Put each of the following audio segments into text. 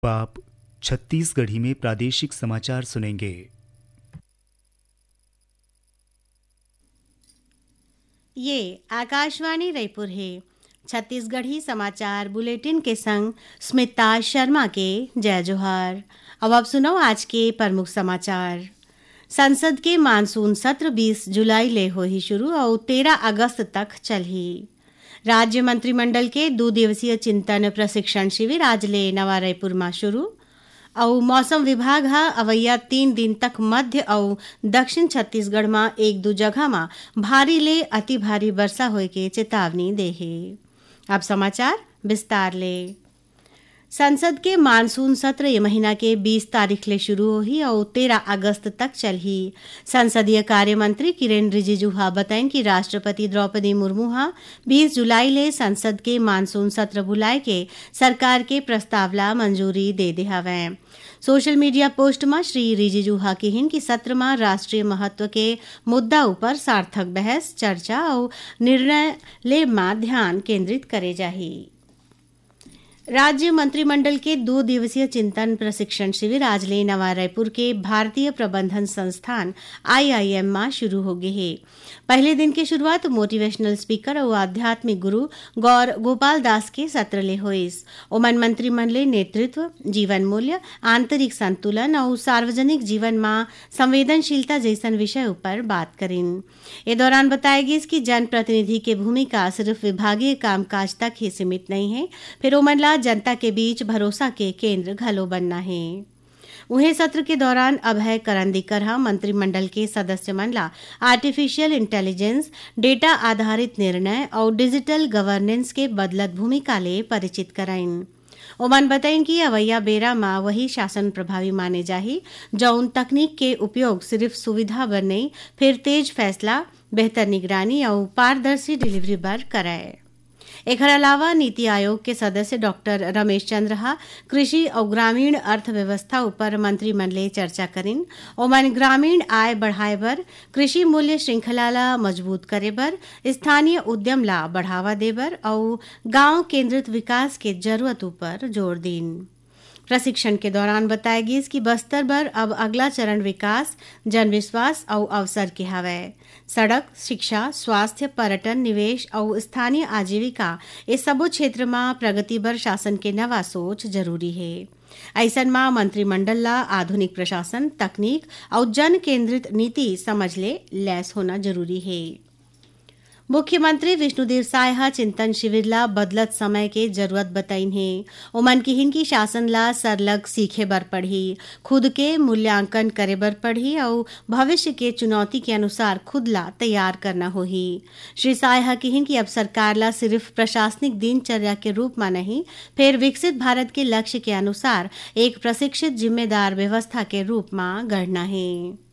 आप छत्तीसगढ़ी में प्रादेशिक समाचार सुनेंगे। ये आकाशवाणी रायपुर है। छत्तीसगढ़ी समाचार बुलेटिन के संग स्मिता शर्मा के जय जोहार। अब आप सुनो आज के प्रमुख समाचार। संसद के मानसून सत्र 20 जुलाई ले हो ही शुरू और 13 अगस्त तक चलही। राज्य मंत्रिमंडल के 2 दिवसीय चिंतन प्रशिक्षण शिविर आज ले नवा रायपुर में शुरू और मौसम विभाग हा अवैया 3 दिन तक मध्य और दक्षिण छत्तीसगढ़ में 1-2 जगह में भारी ले अति भारी वर्षा होए के चेतावनी दे है। अब समाचार विस्तार ले। संसद के मानसून सत्र ये महीना के 20 तारीख ले शुरू होही और 13 अगस्त तक चलही। संसदीय कार्य मंत्री किरेन रिजिजू हा बताएं कि राष्ट्रपति द्रौपदी मुर्मू हा 20 जुलाई ले संसद के मानसून सत्र बुलाए के सरकार के प्रस्ताव ला मंजूरी दे दे हवे। सोशल मीडिया पोस्ट में श्री रिजिजू हा कहिन कि सत्र में राष्ट्रीय महत्व के मुद्दा ऊपर सार्थक बहस चर्चा और निर्णय ले में ध्यान केंद्रित करे जाही। राज्य मंत्रिमंडल के 2 दिवसीय चिंतन प्रशिक्षण शिविर आज ले नवा रायपुर के भारतीय प्रबंधन संस्थान IIM में शुरू हो गए है। पहले दिन की शुरुआत मोटिवेशनल स्पीकर और आध्यात्मिक गुरु गौर गोपाल दास के सत्र ले होइस। ओमन मंत्रिमंडल नेतृत्व, जीवन मूल्य, आंतरिक संतुलन और सार्वजनिक जीवन में संवेदनशीलता जैसन विषय ऊपर बात करिन। ए दौरान बताया गया कि जनप्रतिनिधि की भूमिका सिर्फ विभागीय कामकाज तक ही सीमित नहीं है, फिर ओमन ला जनता के बीच भरोसा के केंद्र घलो बनना है। उन्हें सत्र के दौरान अभय करंदीकर मंत्रिमंडल के सदस्य मनला आर्टिफिशियल इंटेलिजेंस, डेटा आधारित निर्णय और डिजिटल गवर्नेंस के बदलत भूमिका ले परिचित कराइन। ओमन बताइन कि अवैया बेरा में वही शासन प्रभावी माने जाही जौन तकनीक के उपयोग सिर्फ सुविधा बर नहीं, फिर तेज फैसला, बेहतर निगरानी और पारदर्शी डिलीवरी बर कराए। एक अलावा नीति आयोग के सदस्य डॉक्टर रमेश चंद्र कृषि और ग्रामीण अर्थव्यवस्था ऊपर मंत्रिमंडल चर्चा करिन। ओमन ग्रामीण आय बढ़ाए बर, कृषि मूल्य श्रृंखला ला मजबूत करे बर, स्थानीय उद्यम ला बढ़ावा दे बर और गांव केंद्रित विकास के जरूरत ऊपर जोर दिन। प्रशिक्षण के दौरान बताया गया कि बस्तर पर अब अगला चरण विकास, जनविश्वास और अवसर के हवे। सड़क, शिक्षा, स्वास्थ्य, पर्यटन, निवेश और स्थानीय आजीविका इस सबो क्षेत्र में प्रगति बर शासन के नवा सोच जरूरी है। ऐसन में मंत्रिमंडल ला आधुनिक प्रशासन, तकनीक और जन केंद्रित नीति समझ ले लैस होना जरूरी है। मुख्यमंत्री विष्णुदेव साय चिंतन शिविर ला बदलत समय के जरूरत बताइन है। ओमन की हिन की शासन ला सरलग सीखे बर पढ़ी, खुद के मूल्यांकन करे बर पढ़ी और भविष्य के चुनौती के अनुसार खुद ला तैयार करना होही। श्री साय की हिन की अब सरकार ला सिर्फ प्रशासनिक दिनचर्या के रूप में नहीं, फिर विकसित भारत के लक्ष्य के अनुसार एक प्रशिक्षित जिम्मेदार व्यवस्था के रूप में गढ़ना है।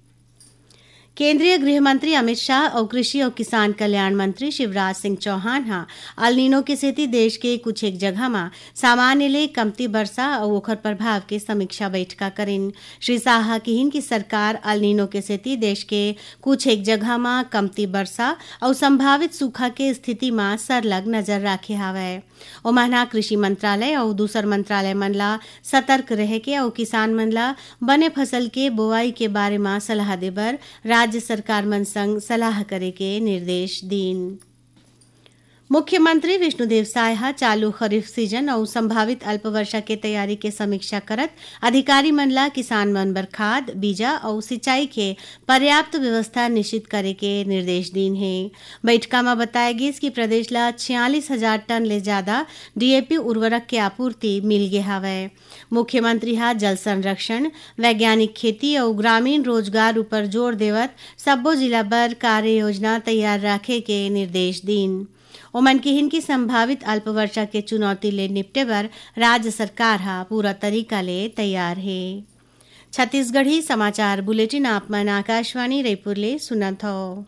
केंद्रीय गृह मंत्री अमित शाह और कृषि और किसान कल्याण मंत्री शिवराज सिंह चौहान अल-नीनो की स्थिति देश के कुछ एक जगह में सामान्य ले कमती वर्षा और ओखर प्रभाव के समीक्षा बैठका करिन। श्री शाह कहिन कि सरकार अल-नीनो की स्थिति देश के कुछ एक जगह में कमती वर्षा और संभावित सूखा के स्थिति में सरलग नजर राखे हावे। ओमन कृषि मंत्रालय और दूसर मंत्रालय मन ला सतर्क रहे के और किसान मन ला बने फसल के बोआई के बारे में सलाह देबर राज्य सरकार मन संग सलाह करे के निर्देश दीन। मुख्यमंत्री विष्णुदेव साय चालू खरीफ सीजन और संभावित अल्प वर्षा के तैयारी के समीक्षा करत अधिकारी मन ला किसान मन बर खाद, बीजा और सिंचाई के पर्याप्त व्यवस्था निश्चित करे के निर्देश दीन है। बैठका में बताया गया कि प्रदेश ला 46,000 टन ले ज्यादा DAP उर्वरक के आपूर्ति मिल गए हवे। मुख्यमंत्री जल संरक्षण, वैज्ञानिक खेती और ग्रामीण रोजगार ऊपर जोर देवत सबो जिला बर कार्य योजना तैयार रखे के निर्देश दीन। ओमन की हिन की संभावित अल्प वर्षा के चुनौती ले निपटे बर राज्य सरकार पूरा तरीका ले तैयार है। छत्तीसगढ़ी समाचार बुलेटिन आप मन आकाशवाणी रायपुर ले सुनत हो।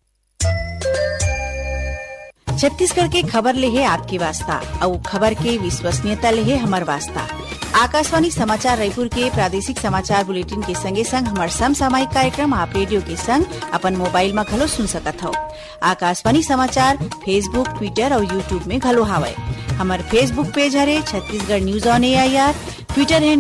छत्तीसगढ़ के खबर ले है आपकी वास्ता और खबर के विश्वसनीयता ले है हमार वास्ता। आकाशवाणी समाचार रायपुर के प्रादेशिक समाचार बुलेटिन के संगे संग हमार समसामयिक कार्यक्रम आप रेडियो के संग अपन मोबाइल में घलो सुन सकत हो। आकाशवाणी समाचार फेसबुक, ट्विटर और यूट्यूब में घलो हावय। हमार फेसबुक पेज हरे Chhattisgarh news on AIR, Twitter handle